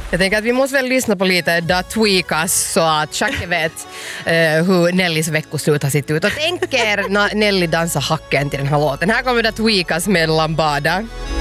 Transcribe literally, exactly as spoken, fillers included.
Jag tänker att vi måste väl lyssna på lite Da Tweekas så att Jackie vet uh, hur Nellys veckoslut har sett ut. Och tänk er när Nelly dansar hacken till den här låten. Här kommer Da Tweekas med Lambada.